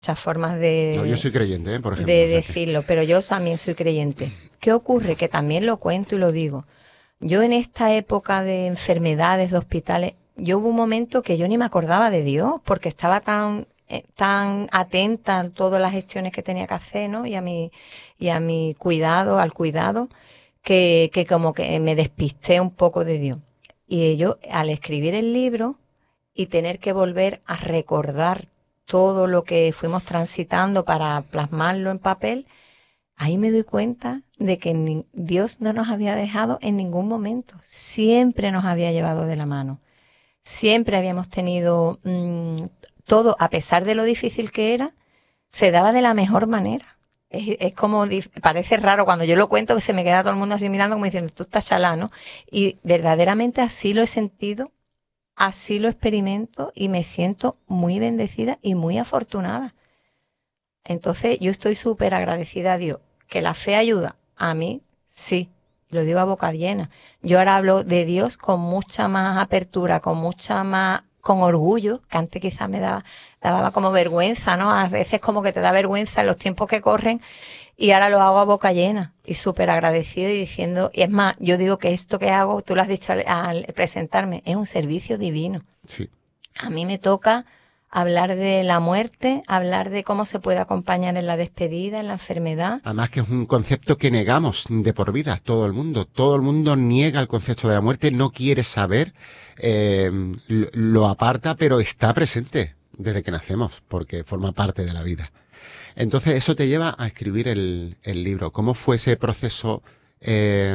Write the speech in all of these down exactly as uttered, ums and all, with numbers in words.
muchas formas de, No, yo soy creyente, ¿eh? Por ejemplo. de O sea que- decirlo, pero yo también soy creyente. ¿Qué ocurre? Que también lo cuento y lo digo. Yo en esta época de enfermedades, de hospitales, yo hubo un momento que yo ni me acordaba de Dios, porque estaba tan, eh, tan atenta a todas las gestiones que tenía que hacer, ¿no? Y a mi, y a mi cuidado, al cuidado, que, que como que me despisté un poco de Dios. Y yo, al escribir el libro y tener que volver a recordar todo lo que fuimos transitando para plasmarlo en papel, ahí me doy cuenta de que ni- Dios no nos había dejado en ningún momento. Siempre nos había llevado de la mano. Siempre habíamos tenido mmm, todo, a pesar de lo difícil que era, se daba de la mejor manera. Es, es como, parece raro cuando yo lo cuento, que se me queda todo el mundo así mirando como diciendo, tú estás chalá, ¿no? Y verdaderamente así lo he sentido, así lo experimento y me siento muy bendecida y muy afortunada. Entonces yo estoy súper agradecida a Dios. ¿Que la fe ayuda? A mí sí, lo digo a boca llena. Yo ahora hablo de Dios con mucha más apertura, con mucha más, con orgullo, que antes quizás me daba, daba como vergüenza, ¿no? A veces como que te da vergüenza en los tiempos que corren y ahora lo hago a boca llena y súper agradecido y diciendo, y es más, yo digo que esto que hago, tú lo has dicho al, al presentarme, es un servicio divino. Sí. A mí me toca hablar de la muerte, hablar de cómo se puede acompañar en la despedida, en la enfermedad. Además que es un concepto que negamos de por vida, todo el mundo. Todo el mundo niega el concepto de la muerte, no quiere saber, eh, lo, lo aparta, pero está presente desde que nacemos, porque forma parte de la vida. Entonces eso te lleva a escribir el, el libro. ¿Cómo fue ese proceso eh,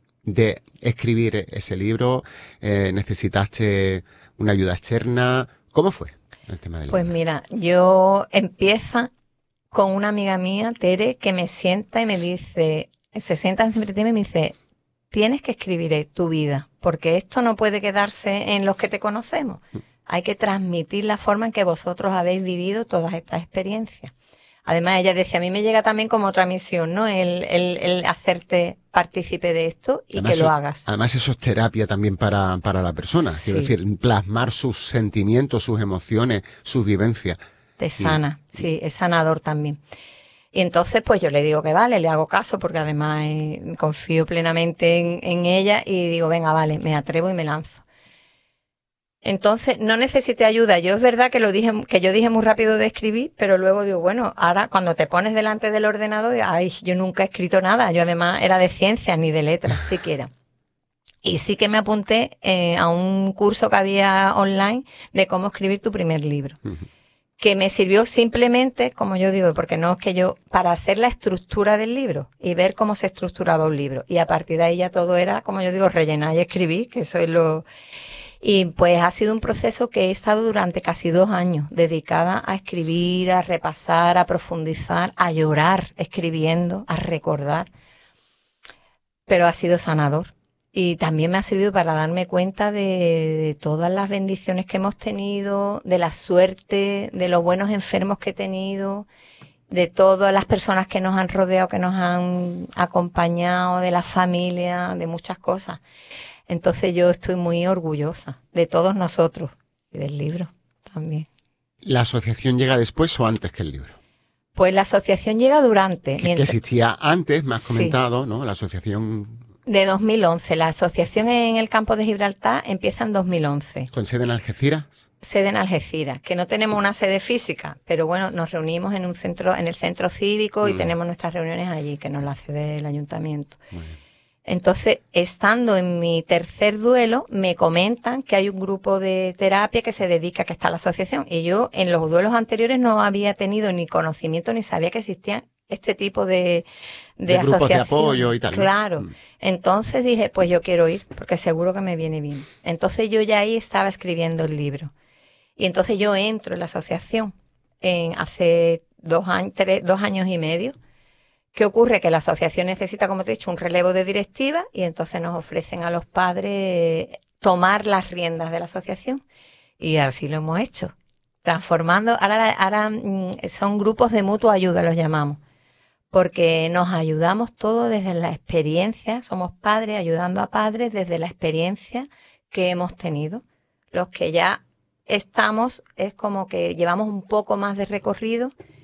de escribir ese libro? Eh, ¿Necesitaste una ayuda externa? ¿Cómo fue el tema del Pues libro? mira, yo empieza con una amiga mía, Tere, que me sienta y me dice, se sienta encima de ti y me dice, tienes que escribir tu vida, porque esto no puede quedarse en los que te conocemos. Hay que transmitir la forma en que vosotros habéis vivido todas estas experiencias. Además, ella decía, a mí me llega también como otra misión, ¿no? El, el, el hacerte partícipe de esto y Además, que lo eso, hagas. además eso es terapia también para, para la persona. Quiero Sí, decir, plasmar sus sentimientos, sus emociones, sus vivencias. te Y sana, sí, es sanador también. Y entonces, pues yo le digo que vale, le hago caso porque además eh, confío plenamente en, en ella y digo, venga, vale, me atrevo y me lanzo. Entonces, no necesité ayuda. Yo es verdad que lo dije, que yo dije muy rápido de escribir, pero luego digo, bueno, ahora cuando te pones delante del ordenador, ay, yo nunca he escrito nada. Yo además era de ciencias ni de letras, siquiera. Y sí que me apunté eh, a un curso que había online de cómo escribir tu primer libro, ujú. que me sirvió simplemente, como yo digo, porque no es que yo, para hacer la estructura del libro y ver cómo se estructuraba un libro. Y a partir de ahí ya todo era, como yo digo, rellenar y escribir, que eso es lo... Y pues ha sido un proceso que he estado durante casi dos años dedicada a escribir, a repasar, a profundizar, a llorar escribiendo, a recordar, pero ha sido sanador. Y también me ha servido para darme cuenta de, de todas las bendiciones que hemos tenido, de la suerte, de los buenos enfermos que he tenido, de todas las personas que nos han rodeado, que nos han acompañado, de la familia, de muchas cosas. Entonces yo estoy muy orgullosa de todos nosotros y del libro también. ¿La asociación llega después o antes que el libro? Pues la asociación llega durante, Que, que mientras, existía antes, me has sí, comentado, ¿no? La asociación de dos mil once. La asociación en el campo de Gibraltar empieza en dos mil once. con sede en Algeciras. Sede en Algeciras, que no tenemos una sede física, pero bueno, nos reunimos en un centro, en el centro cívico y Mm, tenemos nuestras reuniones allí, que nos la cede el ayuntamiento. muy bien. Entonces, estando en mi tercer duelo, me comentan que hay un grupo de terapia que se dedica, que está la asociación. Y yo en los duelos anteriores no había tenido ni conocimiento ni sabía que existían este tipo de, de De grupos de asociaciones. apoyo y tal, ¿no? Claro. Mm. Entonces dije, pues yo quiero ir, porque seguro que me viene bien. Entonces yo ya ahí estaba escribiendo el libro. Y entonces yo entro en la asociación en hace dos años, tres, dos años y medio. ¿Qué ocurre? Que la asociación necesita, como te he dicho, un relevo de directiva y entonces nos ofrecen a los padres tomar las riendas de la asociación. Y así lo hemos hecho. Transformando, ahora, ahora mm, son grupos de mutua ayuda, los llamamos. Porque nos ayudamos todos desde la experiencia, somos padres ayudando a padres desde la experiencia que hemos tenido. Los que ya estamos, es como que llevamos un poco más de recorrido